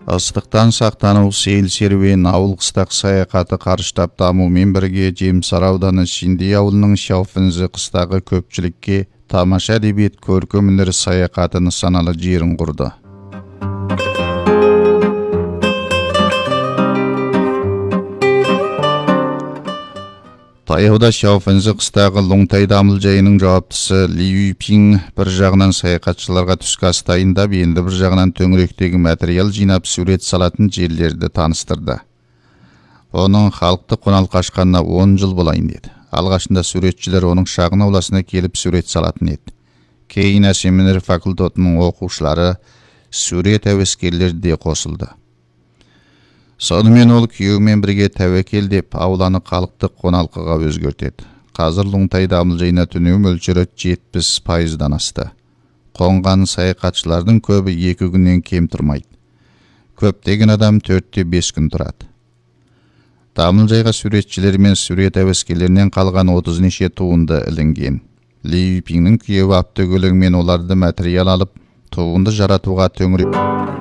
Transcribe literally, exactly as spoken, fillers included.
Ыстықтан сақтану сейіл серуен ауыл қыстақ саяқаты қарыштап дамумен бірге Жемсар ауданы Шиндей ауылының Шауфінзі қыстағы көпшілікке тамаша әдебиет көркем өнер саяқаты нысаналы жерін құрды. Таяуда Шауфінзі қыстағы Лоңтай дамыл жайының жауаптысы Ли Юйпин бір жағынан саяхатшыларға түскі ас дайындап, енді бір жағынан төңіректегі материал жинап сурет салатын жерлерді таныстырды. Оның халықты қоналқа ашқанына он жыл болайын деді. Алғашында суретшілер оның шағын ауласына келіп сурет салатын еді. Кейін семинар факультетінің оқушылары, сурет әуескерлері де қосылды. Сонымен ол күйеуімен бірге тәуекел деп ауланы халықтық қоналқыға өзгертеді. Қазір Лоңтай дамыл жайына түнеу мөлшері жетпіс пайыздан асты. Қонған саяхатшылардың көбі екі күннен кем тұрмайды. Көптеген адам төртте бес күн тұрады. Дамыл жайға суретшілер мен сурет әуескерлерінен қалған отыз неше туынды ілінген. Ли Юйпиннің күйеуі автокөлігімен оларды материал алып, туынды жаратуға төңірек